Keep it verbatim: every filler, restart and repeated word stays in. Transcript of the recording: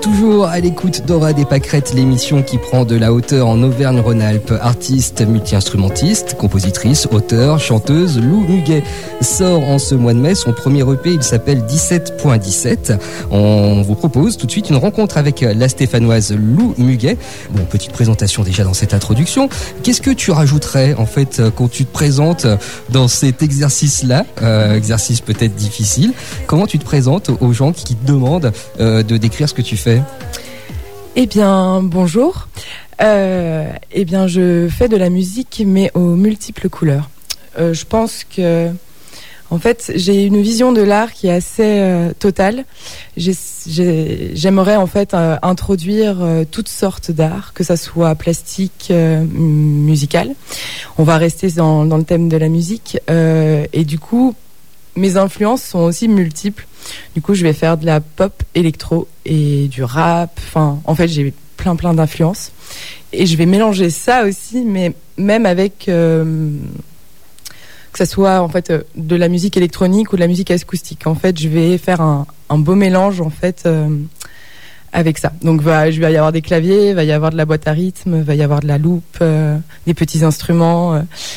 Toujours à l'écoute d'Aura des Pâquerettes, l'émission qui prend de la hauteur en Auvergne-Rhône-Alpes. Artiste, multi-instrumentiste, compositrice, auteure, chanteuse, Lou Muguet sort en ce mois de mai son premier E P, il s'appelle dix-sept point dix-sept. On vous propose tout de suite une rencontre avec la stéphanoise Lou Muguet. Bon, petite présentation déjà dans cette introduction. Qu'est-ce que tu rajouterais en fait quand tu te présentes dans cet exercice-là, euh, exercice peut-être difficile? Comment tu te présentes aux gens qui te demandent euh, de décrire ce que tu fais? Eh bien, bonjour. Euh, eh bien, je fais de la musique, mais aux multiples couleurs. Euh, je pense que, en fait, j'ai une vision de l'art qui est assez euh, totale. J'ai, j'ai, j'aimerais en fait euh, introduire euh, toutes sortes d'art, que ça soit plastique, euh, musical. On va rester dans, dans le thème de la musique, euh, et du coup, mes influences sont aussi multiples. Du coup, je vais faire de la pop électro et du rap. Enfin, en fait, j'ai plein plein d'influences. Et je vais mélanger ça aussi, mais même avec euh, que ça soit en fait de la musique électronique ou de la musique acoustique. En fait, je vais faire un, un beau mélange en fait euh, avec ça. Donc, va, je vais y avoir des claviers, il va y avoir de la boîte à rythme, il va y avoir de la loupe, euh, des petits instruments. Euh,